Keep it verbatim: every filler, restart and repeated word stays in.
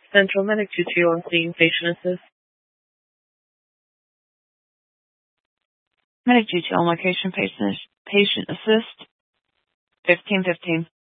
Central Medic two two on scene, patient assist. Medic two two on location, patient, patient assist. fifteen fifteen.